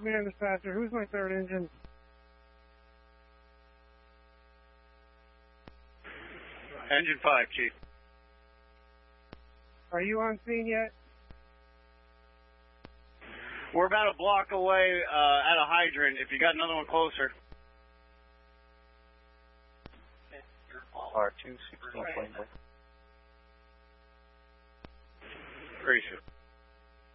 Command dispatcher, who's my third engine? Engine 5, Chief. Are you on scene yet? We're about a block away at a hydrant. If you got another one closer. R2, 16.1. Appreciate it.